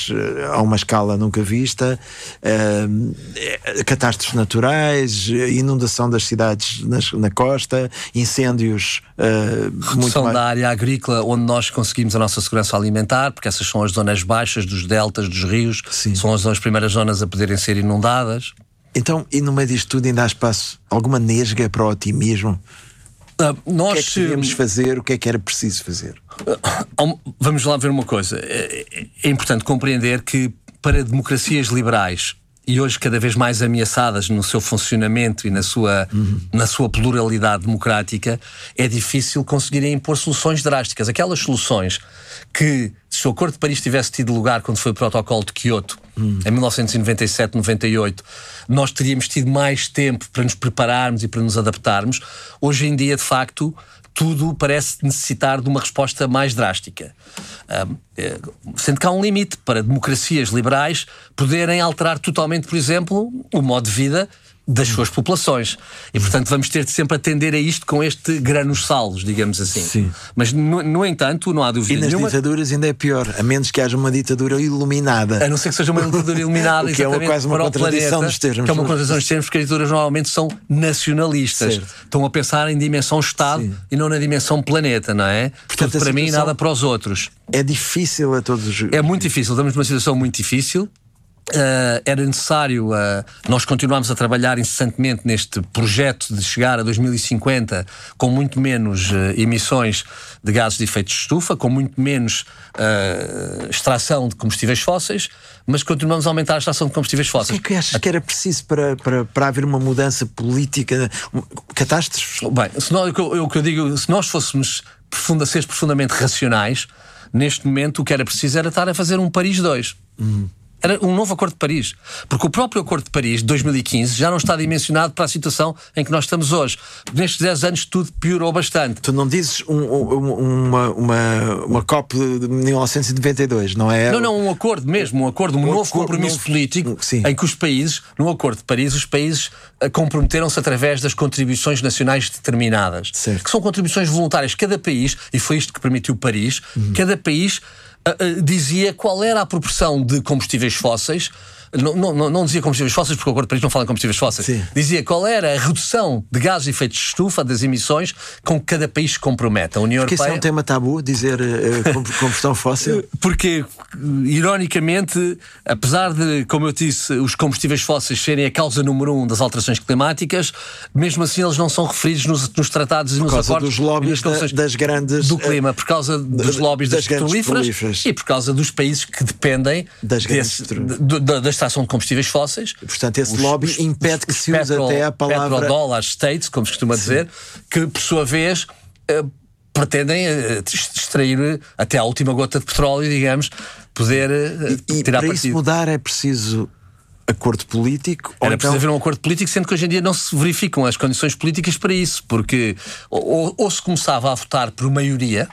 mas a uma escala nunca vista, catástrofes naturais, inundação das cidades na costa, incêndios, redução da área agrícola onde nós conseguimos a nossa segurança alimentar, porque essas são as zonas baixas dos deltas, dos rios. Sim. São as primeiras zonas a poderem ser inundadas. Então, e no meio disto tudo ainda há espaço, alguma nesga para o otimismo? O que é que devemos fazer? O que é que era preciso fazer? Vamos lá ver uma coisa. É importante compreender que para democracias liberais, e hoje cada vez mais ameaçadas no seu funcionamento e na sua pluralidade democrática, é difícil conseguirem impor soluções drásticas. Aquelas soluções que, se o Acordo de Paris tivesse tido lugar quando foi o Protocolo de Kyoto, em 1997, 98, nós teríamos tido mais tempo para nos prepararmos e para nos adaptarmos. Hoje em dia, de facto, tudo parece necessitar de uma resposta mais drástica. Sendo que há um limite para democracias liberais poderem alterar totalmente, por exemplo, o modo de vida das suas populações. E, portanto, vamos ter de sempre atender a isto com este granos salos, digamos assim. Sim. Mas, no entanto, não há dúvida nenhuma. E nas ditaduras ainda é pior, a menos que haja uma ditadura iluminada. A não ser que seja uma ditadura iluminada, que é quase uma contradição dos termos. Que é uma contradição dos termos, porque as ditaduras normalmente são nacionalistas. Certo. Estão a pensar em dimensão Estado. Sim. E não na dimensão planeta, não é? Portanto, tudo para mim e nada para os outros. É difícil a todos os... É muito difícil, estamos numa situação muito difícil. Era necessário nós continuarmos a trabalhar incessantemente neste projeto de chegar a 2050 com muito menos emissões de gases de efeito de estufa, com muito menos extração de combustíveis fósseis, mas continuamos a aumentar a extração de combustíveis fósseis. O que é que achas que era preciso para haver uma mudança política? Catástrofes? Bem, o que eu digo, se nós fôssemos seres profundamente racionais, neste momento o que era preciso era estar a fazer um Paris 2. Era um novo Acordo de Paris. Porque o próprio Acordo de Paris de 2015 já não está dimensionado para a situação em que nós estamos hoje. Nestes 10 anos tudo piorou bastante. Tu não dizes uma COP de 1992, não é? Não, um acordo mesmo, um novo compromisso político, sim, em que os países, no Acordo de Paris, os países comprometeram-se através das contribuições nacionais determinadas. Certo. Que são contribuições voluntárias. Cada país, e foi isto que permitiu Paris, cada país dizia qual era a proporção de combustíveis fósseis. Não dizia combustíveis fósseis, porque o Acordo de Paris não fala em combustíveis fósseis. Sim. Dizia qual era a redução de gases de efeito de estufa, das emissões, com que cada país se compromete. A União Europeia... Porque isso é um tema tabu, dizer combustão fóssil? Porque, ironicamente, apesar de, como eu disse, os combustíveis fósseis serem a causa número 1 das alterações climáticas, mesmo assim eles não são referidos nos tratados e nos acordos. Por causa dos lobbies das grandes... Do clima, por causa dos lobbies das petrolíferas e por causa dos países que dependem da extração de combustíveis fósseis. Portanto, esse lobby impede que se use até a palavra... Petrodollar states, como se costuma dizer, que por sua vez pretendem extrair até à última gota de petróleo, digamos, poder tirar para partido. Isso mudar é preciso acordo político? Era preciso haver um acordo político, sendo que hoje em dia não se verificam as condições políticas para isso, porque ou se começava a votar por maioria...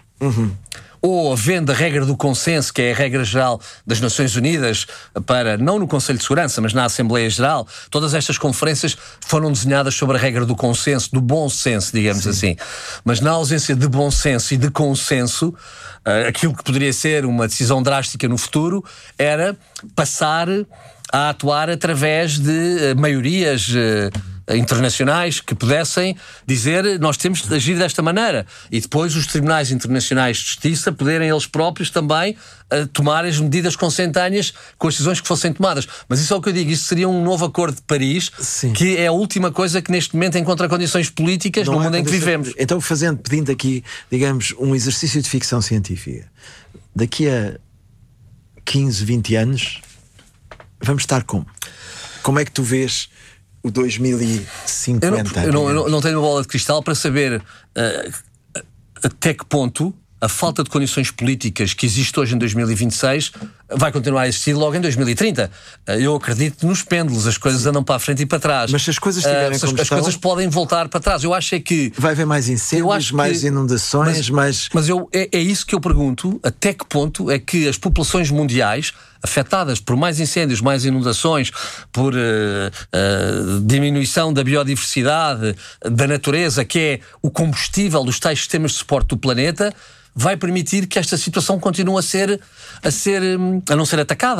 ou havendo a regra do consenso, que é a regra geral das Nações Unidas, para, não no Conselho de Segurança, mas na Assembleia Geral, todas estas conferências foram desenhadas sobre a regra do consenso, do bom senso, digamos assim. Mas na ausência de bom senso e de consenso, aquilo que poderia ser uma decisão drástica no futuro era passar a atuar através de maiorias internacionais que pudessem dizer nós temos de agir desta maneira, e depois os tribunais internacionais de justiça poderem eles próprios também tomar as medidas consentâneas com as decisões que fossem tomadas. Mas isso é o que eu digo, isso seria um novo Acordo de Paris. Sim. Que é a última coisa que neste momento encontra condições políticas no mundo em que vivemos. Então, pedindo aqui, digamos, um exercício de ficção científica, daqui a 15, 20 anos vamos estar como? Como é que tu vês o 2050? Eu não tenho uma bola de cristal para saber até que ponto a falta de condições políticas que existe hoje em 2026 vai continuar a existir logo em 2030. Eu acredito nos pêndulos, as coisas andam para a frente e para trás. Mas se as coisas estiverem como as coisas podem voltar para trás. Eu acho é que... Vai haver mais incêndios, mais inundações, mais... Mas é isso que eu pergunto, até que ponto é que as populações mundiais afetadas por mais incêndios, mais inundações, por diminuição da biodiversidade, da natureza, que é o combustível dos tais sistemas de suporte do planeta, vai permitir que esta situação continue a não ser atacada.